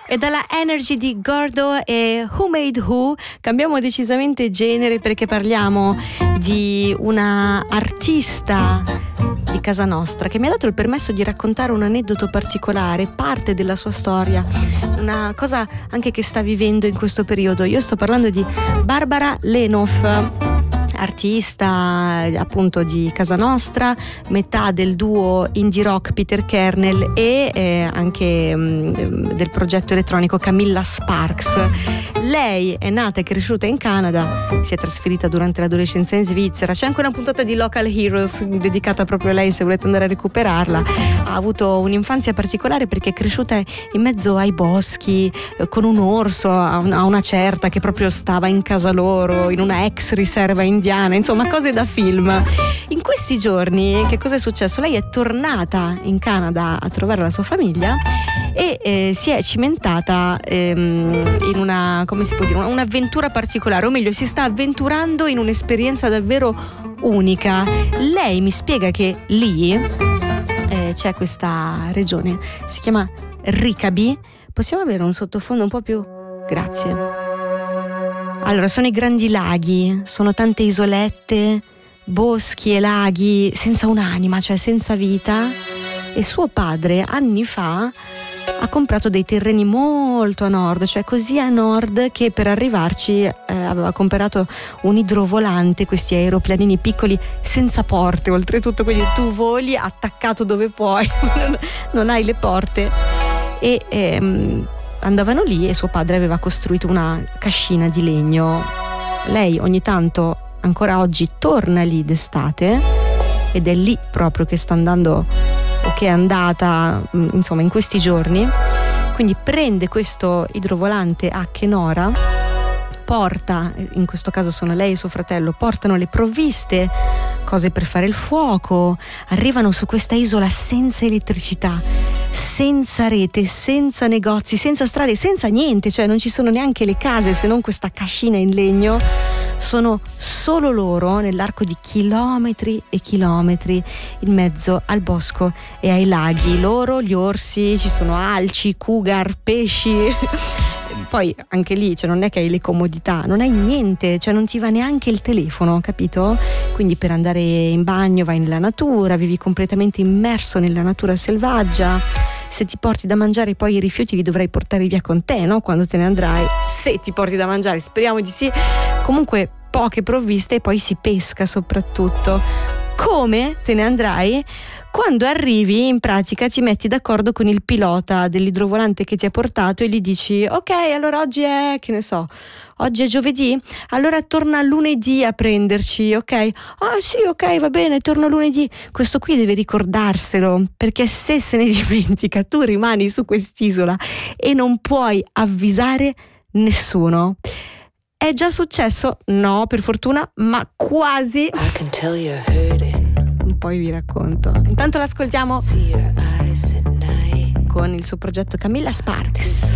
E dalla Energy di Gordo e Who Made Who cambiamo decisamente genere, perché parliamo di una artista di casa nostra che mi ha dato il permesso di raccontare un aneddoto particolare, parte della sua storia, una cosa anche che sta vivendo in questo periodo. Io sto parlando di Barbara Lenoff, artista appunto di casa nostra, metà del duo indie rock Peter Kernel e anche del progetto elettronico Camilla Sparks. Lei è nata e cresciuta in Canada, si è trasferita durante l'adolescenza in Svizzera. C'è anche una puntata di Local Heroes dedicata proprio a lei, se volete andare a recuperarla. Ha avuto un'infanzia particolare perché è cresciuta in mezzo ai boschi, con un orso a una certa che proprio stava in casa loro, in una ex riserva indiana, insomma cose da film. In questi giorni che cosa è successo? Lei è tornata in Canada a trovare la sua famiglia e si è cimentata in una, come si può dire, un'avventura particolare, o meglio si sta avventurando in un'esperienza davvero unica. Lei mi spiega che lì c'è questa regione, si chiama Rickaby. Possiamo avere un sottofondo un po' più? Grazie. Allora, sono i grandi laghi, sono tante isolette, boschi e laghi senza un'anima, cioè senza vita. E suo padre anni fa ha comprato dei terreni molto a nord, cioè così a nord che per arrivarci aveva comprato un idrovolante, questi aeroplanini piccoli senza porte, oltretutto, quindi tu voli attaccato dove puoi, non hai le porte. E andavano lì e suo padre aveva costruito una cascina di legno. Lei ogni tanto, ancora oggi, torna lì d'estate ed è lì proprio che sta andando, o che è andata, insomma, in questi giorni. Quindi prende questo idrovolante a Kenora, porta, in questo caso sono lei e suo fratello, portano le provviste, cose per fare il fuoco, arrivano su questa isola senza elettricità, senza rete, senza negozi, senza strade, senza niente, cioè non ci sono neanche le case se non questa cascina in legno. Sono solo loro nell'arco di chilometri e chilometri in mezzo al bosco e ai laghi. Loro, gli orsi, ci sono alci, cougar, pesci. Poi anche lì, cioè, non è che hai le comodità, non hai niente, cioè non ti va neanche il telefono, capito? Quindi per andare in bagno vai nella natura, vivi completamente immerso nella natura selvaggia. Se ti porti da mangiare poi i rifiuti li dovrai portare via con te, no? Quando te ne andrai, se ti porti da mangiare, speriamo di sì. Comunque poche provviste e poi si pesca soprattutto. Come te ne andrai? Quando arrivi, in pratica ti metti d'accordo con il pilota dell'idrovolante che ti ha portato e gli dici: ok, allora oggi è, che ne so, oggi è giovedì? Allora torna lunedì a prenderci, ok? Ah sì, ok, va bene, torno lunedì. Questo qui deve ricordarselo, perché se se ne dimentica tu rimani su quest'isola e non puoi avvisare nessuno. È già successo? No, per fortuna, ma quasi. I can tell you're hurting. Poi vi racconto. Intanto l'ascoltiamo con il suo progetto Camilla Sparks.